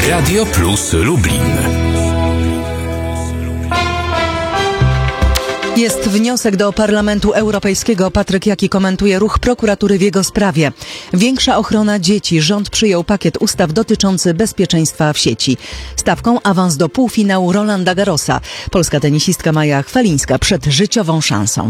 Radio Plus Lublin. Jest wniosek do Parlamentu Europejskiego. Patryk Jaki komentuje ruch prokuratury w jego sprawie. Większa ochrona dzieci. Rząd przyjął pakiet ustaw dotyczący bezpieczeństwa w sieci. Stawką awans do półfinału Rolanda Garrosa. Polska tenisistka Maja Chwalińska przed życiową szansą.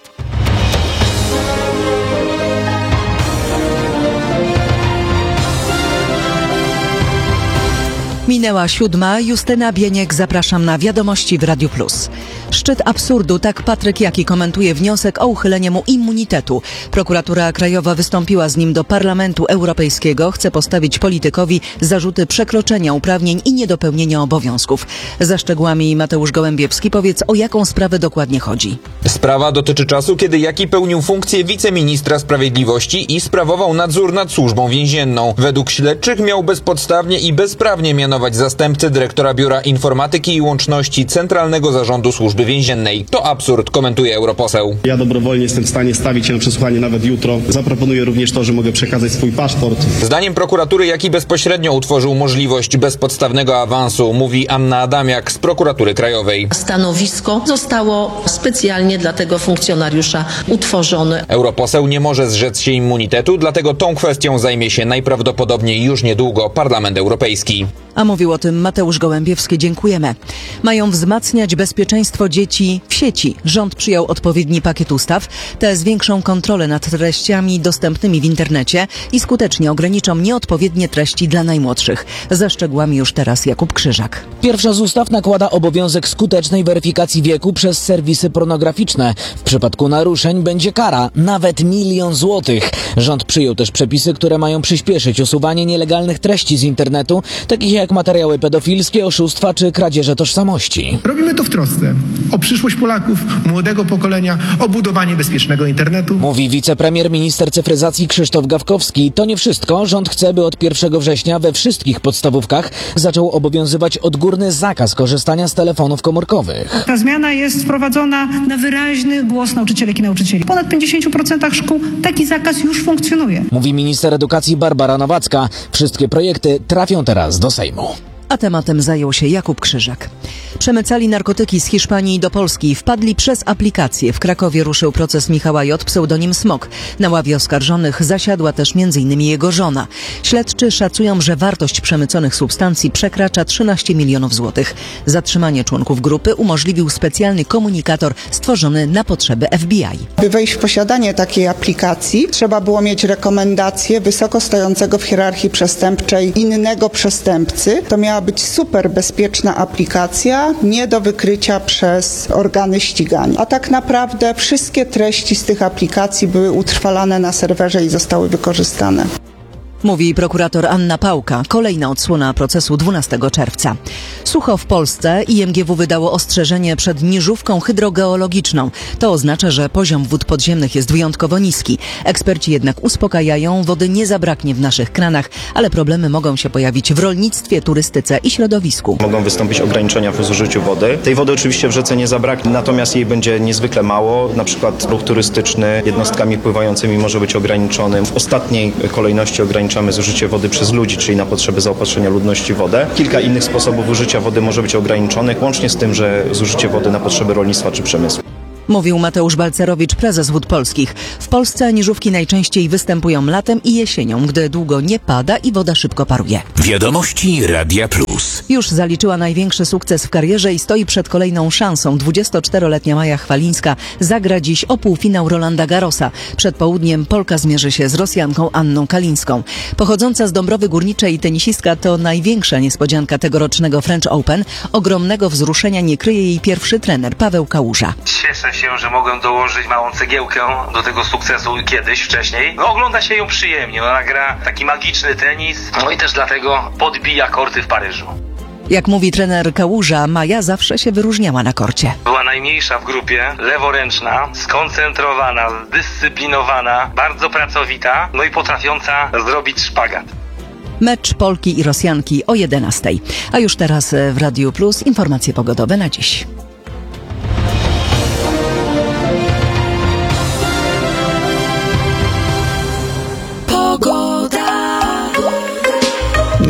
Minęła 7. Justyna Bieniek, zapraszam na Wiadomości w Radiu Plus. Szczyt absurdu, tak Patryk Jaki komentuje wniosek o uchylenie mu immunitetu. Prokuratura Krajowa wystąpiła z nim do Parlamentu Europejskiego. Chce postawić politykowi zarzuty przekroczenia uprawnień i niedopełnienia obowiązków. Za szczegółami Mateusz Gołębiewski. Powiedz, o jaką sprawę dokładnie chodzi. Sprawa dotyczy czasu, kiedy Jaki pełnił funkcję wiceministra sprawiedliwości i sprawował nadzór nad służbą więzienną. Według śledczych miał bezpodstawnie i bezprawnie mianować zastępcę dyrektora Biura Informatyki i Łączności Centralnego Zarządu Służby Więziennej. To absurd, komentuje europoseł. Ja dobrowolnie jestem w stanie stawić się na przesłuchanie nawet jutro. Zaproponuję również to, że mogę przekazać swój paszport. Zdaniem prokuratury Jaki bezpośrednio utworzył możliwość bezpodstawnego awansu, mówi Anna Adamiak z Prokuratury Krajowej. Stanowisko zostało specjalnie dla tego funkcjonariusza utworzone. Europoseł nie może zrzec się immunitetu, dlatego tą kwestią zajmie się najprawdopodobniej już niedługo Parlament Europejski. A mówił o tym Mateusz Gołębiewski. Dziękujemy. Mają wzmacniać bezpieczeństwo dzieci w sieci. Rząd przyjął odpowiedni pakiet ustaw. Te zwiększą kontrolę nad treściami dostępnymi w internecie i skutecznie ograniczą nieodpowiednie treści dla najmłodszych. Za szczegółami już teraz Jakub Krzyżak. Pierwsza z ustaw nakłada obowiązek skutecznej weryfikacji wieku przez serwisy pornograficzne. W przypadku naruszeń będzie kara, nawet 1 000 000 złotych. Rząd przyjął też przepisy, które mają przyspieszyć usuwanie nielegalnych treści z internetu, takich jak materiały pedofilskie, oszustwa czy kradzieże tożsamości. Robimy to w trosce o przyszłość Polaków, młodego pokolenia, o budowanie bezpiecznego internetu. Mówi wicepremier minister cyfryzacji Krzysztof Gawkowski. To nie wszystko. Rząd chce, by od 1 września we wszystkich podstawówkach zaczął obowiązywać odgórny zakaz korzystania z telefonów komórkowych. Ta zmiana jest wprowadzona na wyraźny głos nauczycielek i nauczycieli. W ponad 50% szkół taki zakaz już funkcjonuje. Mówi minister edukacji Barbara Nowacka. Wszystkie projekty trafią teraz do Sejmu. A tematem zajął się Jakub Krzyżak. Przemycali narkotyki z Hiszpanii do Polski. Wpadli przez aplikację. W Krakowie ruszył proces Michała J., pseudonim Smok. Na ławie oskarżonych zasiadła też m.in. jego żona. Śledczy szacują, że wartość przemyconych substancji przekracza 13 milionów złotych. Zatrzymanie członków grupy umożliwił specjalny komunikator stworzony na potrzeby FBI. By wejść w posiadanie takiej aplikacji, trzeba było mieć rekomendację wysoko stojącego w hierarchii przestępczej innego przestępcy. To miała być super bezpieczna aplikacja, nie do wykrycia przez organy ścigania. A tak naprawdę wszystkie treści z tych aplikacji były utrwalane na serwerze i zostały wykorzystane. Mówi prokurator Anna Pałka. Kolejna odsłona procesu 12 czerwca. Sucho w Polsce. IMGW wydało ostrzeżenie przed niżówką hydrogeologiczną. To oznacza, że poziom wód podziemnych jest wyjątkowo niski. Eksperci jednak uspokajają, wody nie zabraknie w naszych kranach, ale problemy mogą się pojawić w rolnictwie, turystyce i środowisku. Mogą wystąpić ograniczenia w zużyciu wody. Tej wody oczywiście w rzece nie zabraknie, natomiast jej będzie niezwykle mało. Na przykład ruch turystyczny jednostkami pływającymi może być ograniczony. W ostatniej kolejności ograniczamy zużycie wody przez ludzi, czyli na potrzeby zaopatrzenia ludności w wodę. Kilka innych sposobów użycia wody może być ograniczonych, łącznie z tym, że zużycie wody na potrzeby rolnictwa czy przemysłu. Mówił Mateusz Balcerowicz, prezes Wód Polskich. W Polsce niżówki najczęściej występują latem i jesienią, gdy długo nie pada i woda szybko paruje. Wiadomości Radia Plus. Już zaliczyła największy sukces w karierze i stoi przed kolejną szansą. 24-letnia Maja Chwalińska zagra dziś o półfinał Rolanda Garrosa. Przed południem Polka zmierzy się z Rosjanką Anną Kalińską. Pochodząca z Dąbrowy Górniczej tenisistka to największa niespodzianka tegorocznego French Open. Ogromnego wzruszenia nie kryje jej pierwszy trener Paweł Kałuża. Cieszę się, że mogłem dołożyć małą cegiełkę do tego sukcesu kiedyś, wcześniej. No, ogląda się ją przyjemnie, ona gra taki magiczny tenis, no i też dlatego podbija korty w Paryżu. Jak mówi trener Kałuża, Maja zawsze się wyróżniała na korcie. Była najmniejsza w grupie, leworęczna, skoncentrowana, zdyscyplinowana, bardzo pracowita, no i potrafiąca zrobić szpagat. Mecz Polki i Rosjanki o 11:00. A już teraz w Radiu Plus informacje pogodowe na dziś.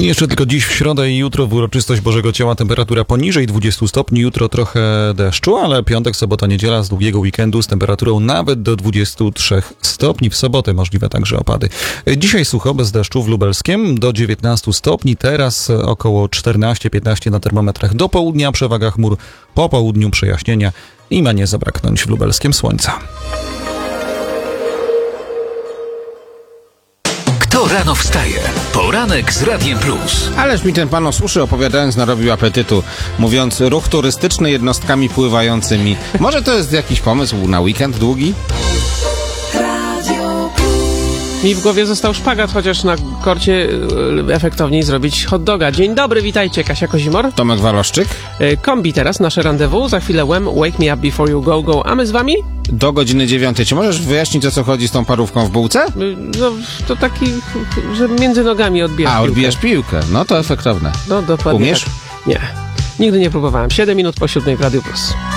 Jeszcze tylko dziś w środę i jutro w uroczystość Bożego Ciała temperatura poniżej 20 stopni, jutro trochę deszczu, ale piątek, sobota, niedziela z długiego weekendu z temperaturą nawet do 23 stopni. W sobotę możliwe także opady. Dzisiaj sucho, bez deszczu w Lubelskiem do 19 stopni, teraz około 14-15 na termometrach do południa, przewaga chmur po południu, przejaśnienia i ma nie zabraknąć w Lubelskiem słońca. Kto rano wstaje? Poranek z Radiem Plus. Ależ mi ten pan o suszy opowiadając narobił apetytu, mówiąc ruch turystyczny jednostkami pływającymi. Może to jest jakiś pomysł na weekend długi? Mi w głowie został szpagat, chociaż na korcie efektowniej zrobić hot doga. Dzień dobry, witajcie, Kasia Kozimor. Tomek Waloszczyk. Kombi teraz, nasze rendezvous. Za chwilę Wake Me Up Before You Go Go. A my z wami? Do godziny 9. Czy możesz wyjaśnić, o co chodzi z tą parówką w bułce? No, to taki, że między nogami odbijasz piłkę. Odbijasz piłkę. No to efektowne. No, dokładnie. Umiesz? Tak. Nie. Nigdy nie próbowałem. 7 minut po 7 w Radiu Plus.